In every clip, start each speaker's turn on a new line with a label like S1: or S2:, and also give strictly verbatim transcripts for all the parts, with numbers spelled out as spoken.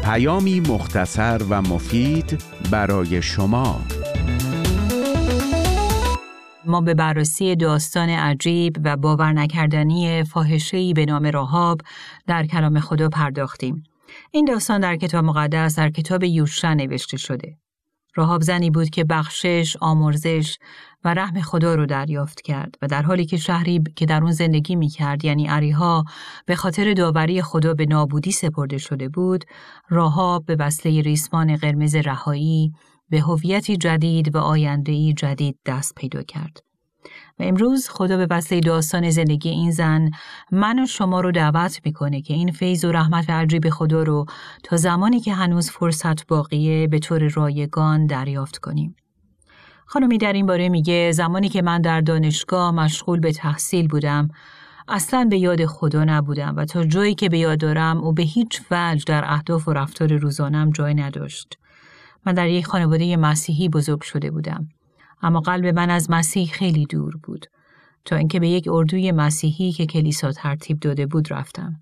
S1: پیامی مختصر و مفید برای شما.
S2: ما به بررسی داستان عجیب و باور نکردنی فاحشه‌ای به نام راهاب در کلام خدا پرداختیم. این داستان در کتاب مقدس در کتاب یوشع نوشته شده. راهاب زنی بود که بخشش، آمرزش و رحم خدا رو دریافت کرد و در حالی که شهری که در اون زندگی می کرد یعنی اریحا به خاطر داوری خدا به نابودی سپرده شده بود، راهاب به وسیله ریسمان قرمز رهایی به هویتی جدید و آینده‌ای جدید دست پیدا کرد. و امروز خدا به وسیله داستان زندگی این زن من و شما رو دعوت میکنه که این فیض و رحمت عجیب خدا رو تا زمانی که هنوز فرصت باقیه به طور رایگان دریافت کنیم. خانمی در این باره میگه زمانی که من در دانشگاه مشغول به تحصیل بودم اصلاً به یاد خدا نبودم و تا جایی که به یاد دارم او به هیچ وجه در اهداف و رفتار روزانم جای نداشت. من در یک خانواده مسیحی بزرگ شده بودم. اما قلب من از مسیح خیلی دور بود تا اینکه به یک اردوی مسیحی که کلیسا ترتیب داده بود رفتم.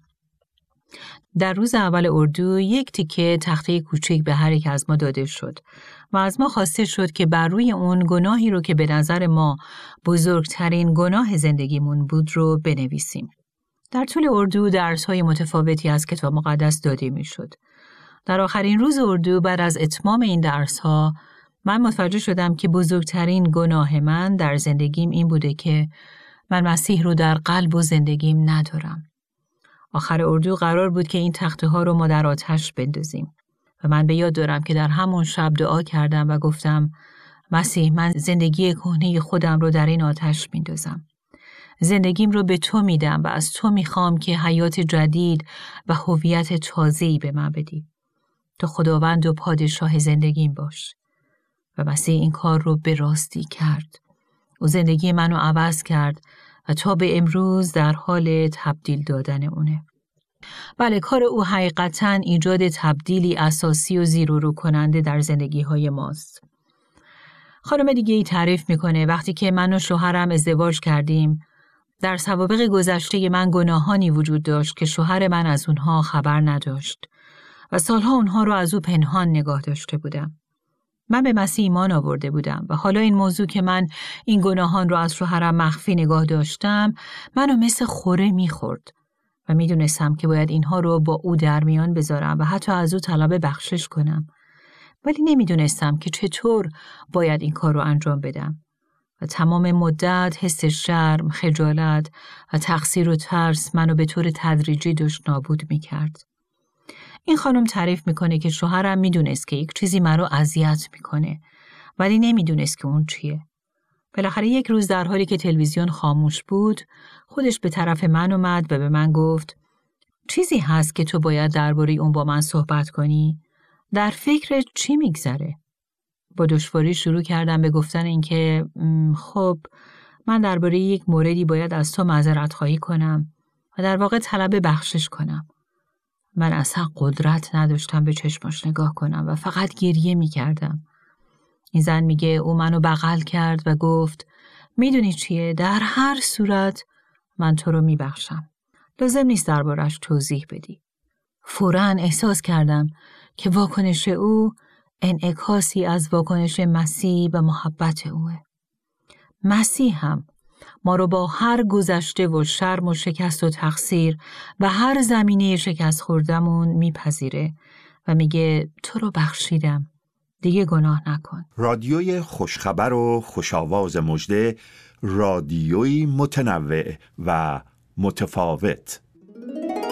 S2: در روز اول اردو یک تیکه تخته کوچک به هر یک از ما داده شد و از ما خواسته شد که بر روی اون گناهی رو که به نظر ما بزرگترین گناه زندگیمون بود رو بنویسیم. در طول اردو درس‌های متفاوتی از کتاب مقدس داده می‌شد. در آخرین روز اردو بعد از اتمام این درس‌ها من متوجه شدم که بزرگترین گناه من در زندگیم این بوده که من مسیح رو در قلب و زندگیم ندارم. آخر اردو قرار بود که این تخته ها رو ما در آتش بندازیم و من به یاد دارم که در همون شب دعا کردم و گفتم مسیح من زندگی کهنه خودم رو در این آتش میندازم. زندگیم رو به تو میدم و از تو میخوام که حیات جدید و هویت تازه‌ای به من بدی. تو خداوند و پادشاه زندگیم باش. و مسیح این کار رو به راستی کرد. او زندگی منو عوض کرد و تا به امروز در حال تبدیل دادن اونه. بله، کار او حقیقتاً ایجاد تبدیلی اساسی و زیر و رو کننده در زندگی های ماست. خانم دیگه ای تعریف میکنه وقتی که من و شوهرم ازدواج کردیم در سوابق گذشته من گناهانی وجود داشت که شوهر من از اونها خبر نداشت و سالها اونها رو از او پنهان نگاه داشته بودم. من به مسیح ایمان آورده بودم و حالا این موضوع که من این گناهان رو از شوهرم مخفی نگاه داشتم منو مثل خوره میخورد و میدونستم که باید اینها رو با او در میان بذارم و حتی از او طلب بخشش کنم، ولی نمیدونستم که چطور باید این کار رو انجام بدم و تمام مدت حس شرم، خجالت و تقصیر و ترس منو به طور تدریجی داشت نابود میکرد. این خانم تعریف میکنه که شوهرم میدونست که یک چیزی مرا اذیت میکنه ولی نمیدونست که اون چیه. بالاخره یک روز در حالی که تلویزیون خاموش بود خودش به طرف من اومد و به من گفت چیزی هست که تو باید درباره اون با من صحبت کنی؟ در فکرت چی میگذره؟ با دشواری شروع کردم به گفتن این که خب من درباره یک موردی باید از تو معذرت خواهی کنم و در واقع طلب بخشش کنم. من اصلا قدرت نداشتم به چشماش نگاه کنم و فقط گریه می کردم. این زن میگه او منو بغل کرد و گفت میدونی چیه؟ در هر صورت من تو رو می بخشم. لازم نیست دربارش توضیح بدی. فوراً احساس کردم که واکنش او انعکاسی از واکنش مسیح و محبت اوه. مسیح هم ما رو با هر گذشته و شرم و شکست و تقصیر و هر زمینه شکست خوردمون میپذیره و میگه تو رو بخشیدم، دیگه گناه نکن.
S3: رادیوی خوشخبر و خوشاواز مژده، رادیوی متنوع و متفاوت.